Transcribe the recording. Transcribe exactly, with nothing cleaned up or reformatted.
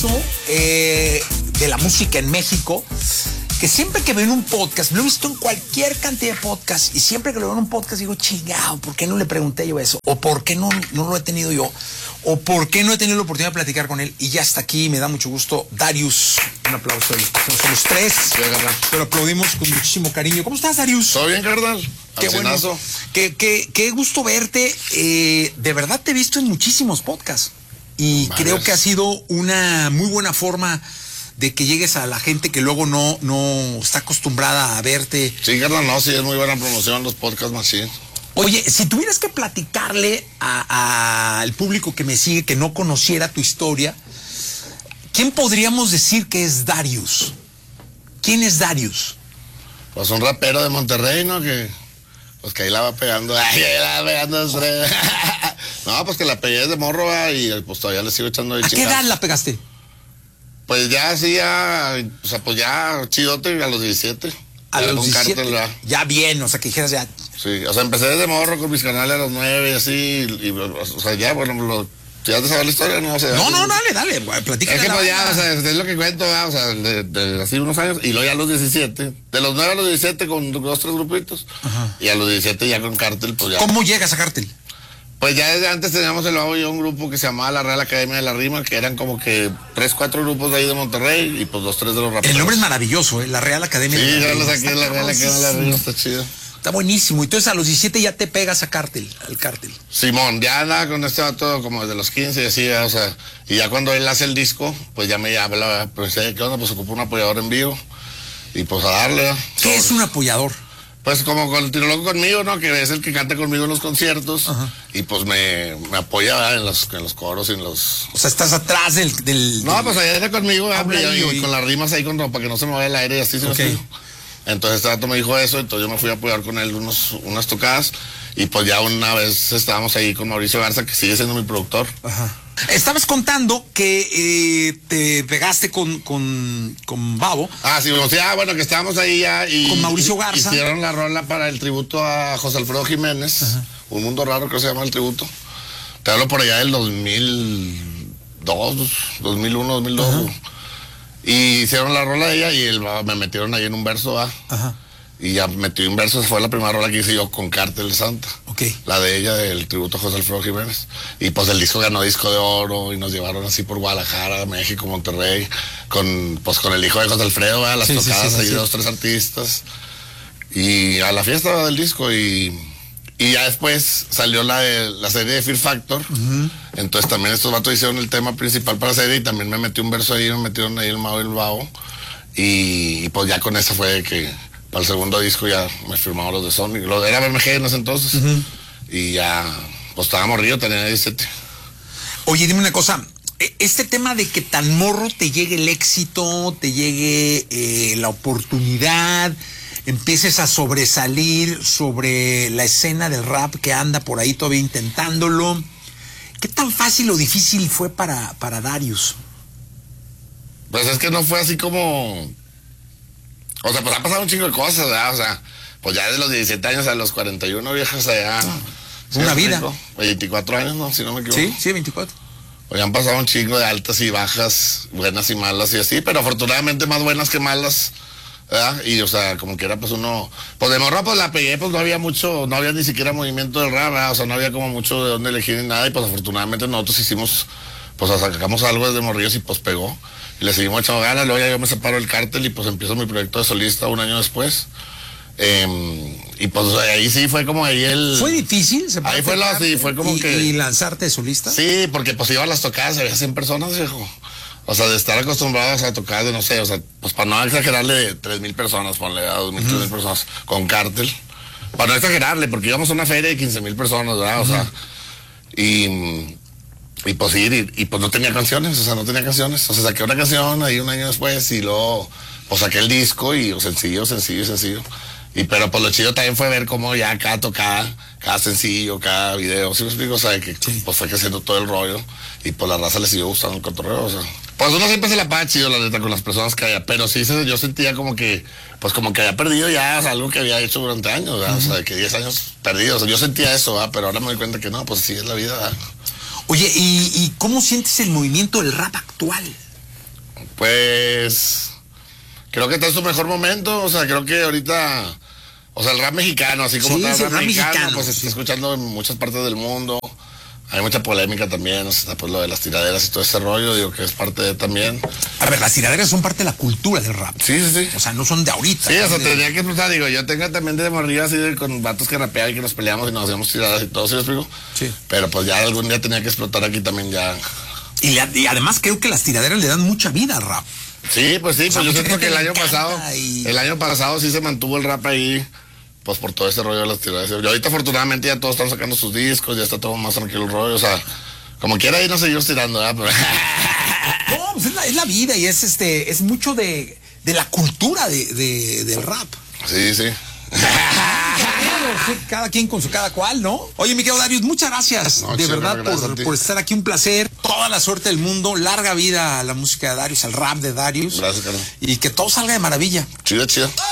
eh, de la música en México, que siempre que veo en un podcast, lo he visto en cualquier cantidad de podcasts, y siempre que lo veo en un podcast digo, chingado, ¿por qué no le pregunté yo eso? ¿O por qué no, no lo he tenido yo? ¿O por qué no he tenido la oportunidad de platicar con él? Y ya está aquí, me da mucho gusto. Darius, un aplauso ahí. Somos tres, pero aplaudimos con muchísimo cariño. ¿Cómo estás, Darius? ¿Todo bien, carnal? Qué bueno. Qué, qué, qué gusto verte. Eh, de verdad te he visto en muchísimos podcasts. Y vale. Creo que ha sido una muy buena forma de que llegues a la gente que luego no, no está acostumbrada a verte. Sí, carnal, no, sí, es muy buena promoción los podcasts, más sí. Oye, si tuvieras que platicarle al público que me sigue, que no conociera tu historia, ¿quién podríamos decir que es Darius? ¿Quién es Darius? Pues un rapero de Monterrey, ¿no? Que pues que ahí la va pegando. Ay, ahí la va pegando. No, pues que la pegué desde morro, y pues todavía le sigo echando de ¿A qué edad la pegaste? Pues ya, sí, ya, o sea, pues ya chidote a los diecisiete. A los diecisiete, cártel, ya. ya bien, o sea, que dijeras ya. Sí, o sea, empecé desde morro con mis canales a los nueve y así, y, y o sea, ya, bueno, lo, ya te sabes la historia, ¿no? O sea, no, no, dale, dale, platícame. Es que pues ya, o sea, es lo que cuento, o sea, de, de así unos años, y luego ya a los diecisiete, de los nueve a los diecisiete con dos, tres grupitos, ajá. Y a los diecisiete ya con Cártel, pues ya. ¿Cómo llegas a Cártel? Pues ya desde antes teníamos el Babo y yo un grupo que se llamaba la Real Academia de la Rima, que eran como que tres, cuatro grupos de ahí de Monterrey y pues dos, tres de los raperos. El nombre es maravilloso, ¿eh? La Real Academia sí, de la Rima. Sí, ya lo saqué de la Real Academia de la Rima, está chido. Está buenísimo. Entonces a los diecisiete ya te pegas a Cártel, al Cártel. Simón, ya andaba con este vato como desde los quince y así, o sea, y ya cuando él hace el disco, pues ya me habla, pues, ¿qué onda? Pues ocupó un apoyador en vivo y pues a darle. ¿Qué sobre. es un apoyador? Pues como con el Tiro Loco conmigo, ¿no? Que es el que canta conmigo en los conciertos. Ajá. Y pues me, me apoya en los, en los coros y en los... O sea, estás atrás del... del no, del... pues allá está conmigo, habla y, y, y con las rimas ahí con, para que no se me vaya el aire y así. Okay. ¿sí? Entonces este dato me dijo eso, entonces yo me fui a apoyar con él unos, unas tocadas. Y pues ya una vez estábamos ahí con Mauricio Garza, que sigue siendo mi productor. Ajá. Estabas contando que eh, te pegaste con, con, con Babo. Ah, sí, o sea, bueno, que estábamos ahí ya y... Con Mauricio Garza. Hicieron la rola para el tributo a José Alfredo Jiménez. Ajá. Un Mundo Raro, creo que se llama el tributo. Te hablo por allá del dos mil dos, dos mil uno, dos mil dos. Ajá. Y hicieron la rola de ella y el, me metieron ahí en un verso, ¿va? Ajá. Y ya metí un verso, fue la primera rola que hice yo con Cártel Santa. Ok. La de ella, del tributo a José Alfredo Jiménez. Y pues el disco ganó disco de oro y nos llevaron así por Guadalajara, México, Monterrey, con pues con el hijo de José Alfredo, ¿verdad? Las sí, tocadas, sí, sí, ahí sí. dos, tres artistas. Y a la fiesta del disco y, y ya después salió la, de, la serie de Fear Factor. Uh-huh. Entonces también estos vatos hicieron el tema principal para la serie y también me metí un verso ahí, me metieron ahí el Mao y el Babo. Y, y pues ya con eso fue que... Para el segundo disco ya me firmaron los de Sony. Lo era B M G en ese entonces. Uh-huh. Y ya, pues estábamos río, tenía diecisiete. Oye, dime una cosa. Este tema de que tan morro te llegue el éxito, te llegue eh, la oportunidad, empieces a sobresalir sobre la escena del rap que anda por ahí todavía intentándolo. ¿Qué tan fácil o difícil fue para, para Darius? Pues es que no fue así como... O sea, pues ha pasado un chingo de cosas, ¿verdad? O sea, pues ya de los diecisiete años a los cuarenta y uno viejas allá. ¿Sí una vida. Rico? veinticuatro años, ¿no? Si no me equivoco. Sí, sí, veinticuatro. Pues han pasado un chingo de altas y bajas, buenas y malas y así, pero afortunadamente más buenas que malas, ¿verdad? Y, o sea, como quiera, pues uno... Pues de morra, pues la pegué, pues no había mucho, no había ni siquiera movimiento del rap, ¿verdad? O sea, no había como mucho de dónde elegir ni nada, y pues afortunadamente nosotros hicimos, pues sacamos algo desde morrillos y pues pegó. Y le seguimos echando ganas, luego ya yo me separo del Cártel y pues empiezo mi proyecto de solista un año después. Eh, y pues ahí sí fue como ahí el... ¿Fue difícil? Ahí fue la, sí, fue como y, que... ¿Y lanzarte de solista? Sí, porque pues iba a las tocadas, había cien personas, viejo. O sea, de estar acostumbrados a tocar de, no sé, o sea, pues para no exagerarle de tres mil personas, ponle a dos mil, tres mil personas con Cártel. Para no exagerarle, porque íbamos a una feria de quince mil personas, ¿verdad? O sea, y... Y pues sí, y, y pues no tenía canciones, o sea, no tenía canciones. O sea, saqué una canción ahí un año después y luego pues saqué el disco y oh, sencillo, sencillo, sencillo. Y pero pues lo chido también fue ver cómo ya cada tocada, cada sencillo, cada video, ¿sí me explico? O sea, que sí. Pues fue creciendo todo el rollo y pues la raza le siguió gustando el cotorreo, o sea. Pues uno siempre se la pasa chido, la neta, con las personas que había, pero sí se, yo sentía como que, pues como que había perdido ya, o sea, algo que había hecho durante años, ¿verdad? Uh-huh. O sea, de que diez años perdidos, o sea, yo sentía eso, ¿verdad? Pero ahora me doy cuenta que no, pues sí es la vida, ¿verdad? Oye, ¿y, ¿y cómo sientes el movimiento del rap actual? Pues creo que está en su mejor momento, o sea, creo que ahorita, o sea, el rap mexicano, así como Sí, está el sí, rap el rap mexicano, mexicano, pues se sí. está escuchando en muchas partes del mundo. Hay mucha polémica también, o sea, pues lo de las tiraderas y todo ese rollo, digo que es parte de también. A ver, las tiraderas son parte de la cultura del rap. Sí, sí, sí. O sea, no son de ahorita. Sí, o sea, de... tenía que explotar, digo, yo tengo también de morrillo así de, con vatos que rapeaban y que nos peleamos y nos hacíamos tiradas y todo, ¿sí lo explico? Sí. Pero pues ya algún día tenía que explotar aquí también ya. Y, le, y además creo que las tiraderas le dan mucha vida al rap. Sí, pues sí, O sea, pues yo mucha siento gente que el le año encanta pasado, y- el año pasado sí se mantuvo el rap ahí, pues por todo ese rollo de las tiradas. Y ahorita afortunadamente ya todos están sacando sus discos, ya está todo más tranquilo el rollo, o sea, como quiera ahí no seguimos tirando, ¿verdad? Pero... No, pues es la, es la vida y es este, es mucho de, de la cultura de, de- del rap. Sí, sí. Sí, cada quien con su cada cual, ¿no? Oye, mi querido Darius, muchas gracias. No, de sí, verdad, gracias a por, ti. por estar aquí. Un placer. Toda la suerte del mundo. Larga vida a la música de Darius, al rap de Darius. Gracias, Carlos. Y que todo salga de maravilla. Chida, chida.